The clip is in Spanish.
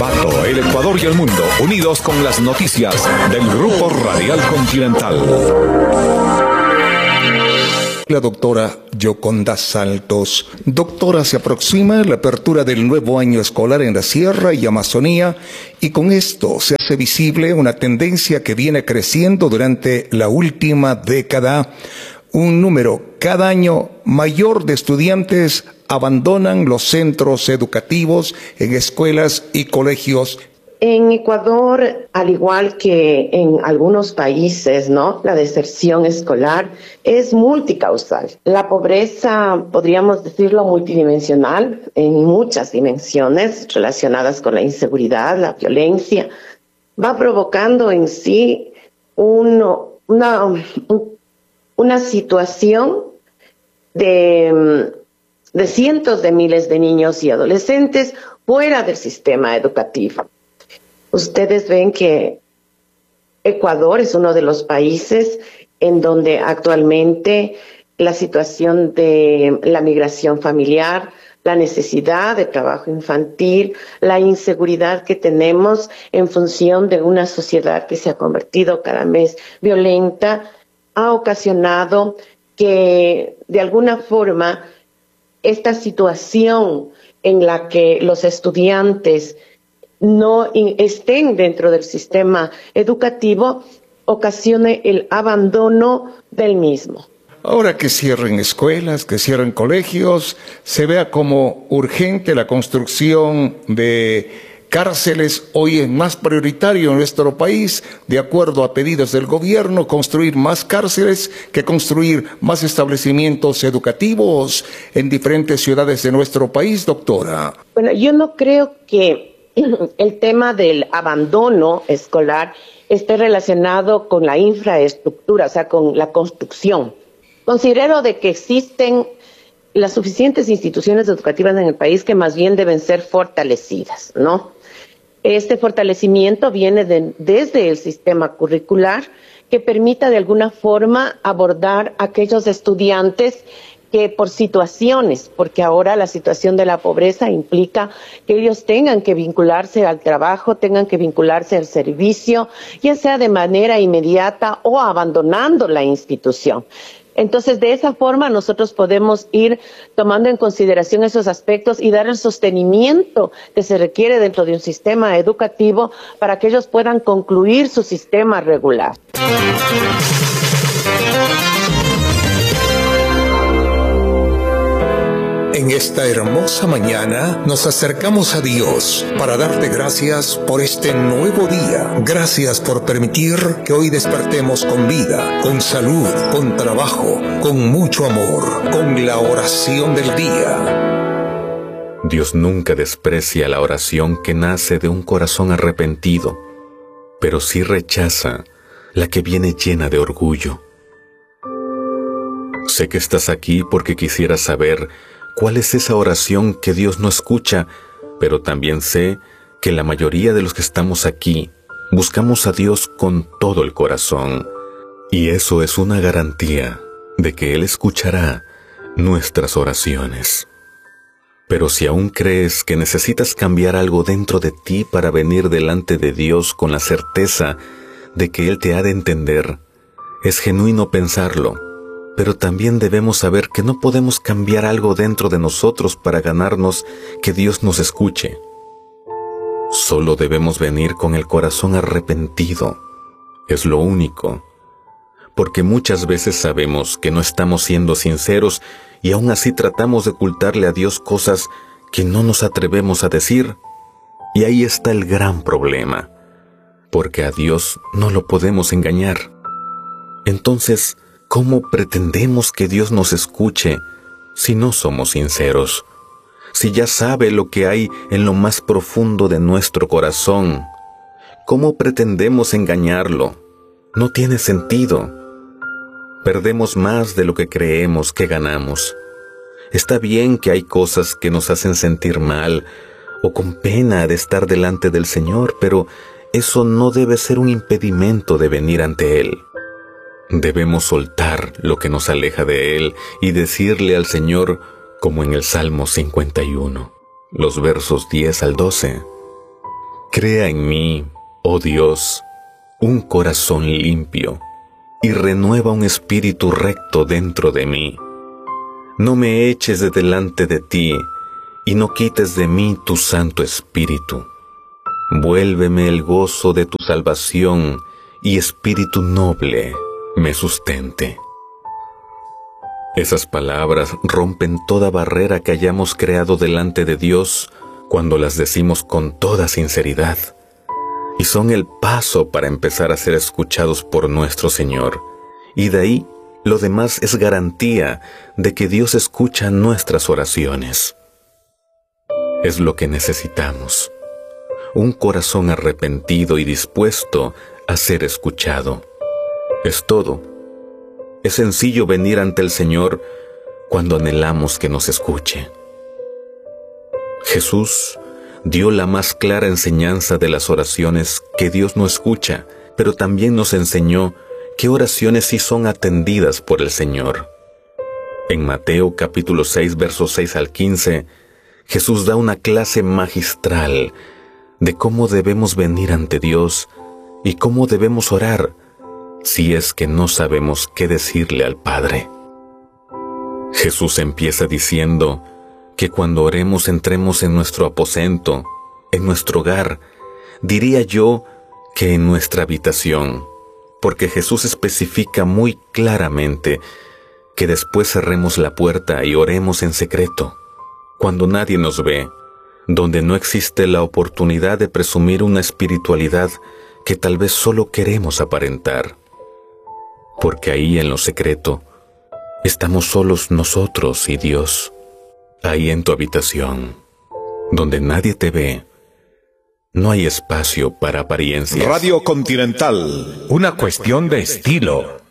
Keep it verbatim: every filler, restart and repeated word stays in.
Ambato, el Ecuador y el mundo, unidos con las noticias del Grupo Radial Continental. La doctora Yoconda Saltos. Doctora, se aproxima la apertura del nuevo año escolar en la Sierra y Amazonía, y con esto se hace visible una tendencia que viene creciendo durante la última década. Un número cada año mayor de estudiantes abandonan los centros educativos en escuelas y colegios. En Ecuador, al igual que en algunos países, ¿no?, la deserción escolar es multicausal. La pobreza, podríamos decirlo, multidimensional, en muchas dimensiones relacionadas con la inseguridad, la violencia, va provocando en sí uno, una, una situación de, de cientos de miles de niños y adolescentes fuera del sistema educativo. Ustedes ven que Ecuador es uno de los países en donde actualmente la situación de la migración familiar, la necesidad de trabajo infantil, la inseguridad que tenemos en función de una sociedad que se ha convertido cada vez violenta, ha ocasionado que de alguna forma esta situación en la que los estudiantes no estén dentro del sistema educativo ocasione el abandono del mismo. Ahora que cierren escuelas, que cierren colegios, se vea como urgente la construcción de cárceles. Hoy es más prioritario en nuestro país, de acuerdo a pedidos del gobierno, construir más cárceles que construir más establecimientos educativos en diferentes ciudades de nuestro país, doctora. Bueno, yo no creo que el tema del abandono escolar esté relacionado con la infraestructura, o sea, con la construcción. Considero de que existen las suficientes instituciones educativas en el país que más bien deben ser fortalecidas, ¿no? Este fortalecimiento viene de, desde el sistema curricular, que permita de alguna forma abordar a aquellos estudiantes que por situaciones, porque ahora la situación de la pobreza implica que ellos tengan que vincularse al trabajo, tengan que vincularse al servicio, ya sea de manera inmediata o abandonando la institución. Entonces, de esa forma nosotros podemos ir tomando en consideración esos aspectos y dar el sostenimiento que se requiere dentro de un sistema educativo para que ellos puedan concluir su sistema regular. En esta hermosa mañana nos acercamos a Dios para darte gracias por este nuevo día. Gracias por permitir que hoy despertemos con vida, con salud, con trabajo, con mucho amor, con la oración del día. Dios nunca desprecia la oración que nace de un corazón arrepentido, pero sí rechaza la que viene llena de orgullo. Sé que estás aquí porque quisieras saber ¿cuál es esa oración que Dios no escucha? Pero también sé que la mayoría de los que estamos aquí buscamos a Dios con todo el corazón. Y eso es una garantía de que Él escuchará nuestras oraciones. Pero si aún crees que necesitas cambiar algo dentro de ti para venir delante de Dios con la certeza de que Él te ha de entender, es genuino pensarlo. Pero también debemos saber que no podemos cambiar algo dentro de nosotros para ganarnos que Dios nos escuche. Solo debemos venir con el corazón arrepentido. Es lo único. Porque muchas veces sabemos que no estamos siendo sinceros y aún así tratamos de ocultarle a Dios cosas que no nos atrevemos a decir. Y ahí está el gran problema. Porque a Dios no lo podemos engañar. Entonces, ¿cómo pretendemos que Dios nos escuche si no somos sinceros? Si ya sabe lo que hay en lo más profundo de nuestro corazón, ¿cómo pretendemos engañarlo? No tiene sentido. Perdemos más de lo que creemos que ganamos. Está bien que hay cosas que nos hacen sentir mal o con pena de estar delante del Señor, pero eso no debe ser un impedimento de venir ante Él. Debemos soltar lo que nos aleja de Él y decirle al Señor, como en el Salmo cincuenta y uno, los versos diez al doce, Crea en mí, oh Dios, un corazón limpio, y renueva un espíritu recto dentro de mí. No me eches de delante de ti, y no quites de mí tu Santo Espíritu. Vuélveme el gozo de tu salvación, y espíritu noble me sustente. Esas palabras rompen toda barrera que hayamos creado delante de Dios cuando las decimos con toda sinceridad, y son el paso para empezar a ser escuchados por nuestro Señor, y de ahí lo demás es garantía de que Dios escucha nuestras oraciones. Es lo que necesitamos, un corazón arrepentido y dispuesto a ser escuchado. Es todo. Es sencillo venir ante el Señor cuando anhelamos que nos escuche. Jesús dio la más clara enseñanza de las oraciones que Dios no escucha, pero también nos enseñó qué oraciones sí son atendidas por el Señor. En Mateo capítulo seis, versos seis al quince, Jesús da una clase magistral de cómo debemos venir ante Dios y cómo debemos orar si es que no sabemos qué decirle al Padre. Jesús empieza diciendo que cuando oremos entremos en nuestro aposento, en nuestro hogar, diría yo que en nuestra habitación, porque Jesús especifica muy claramente que después cerremos la puerta y oremos en secreto, cuando nadie nos ve, donde no existe la oportunidad de presumir una espiritualidad que tal vez solo queremos aparentar. Porque ahí en lo secreto estamos solos nosotros y Dios. Ahí en tu habitación, donde nadie te ve, no hay espacio para apariencias. Radio Continental, una cuestión de estilo.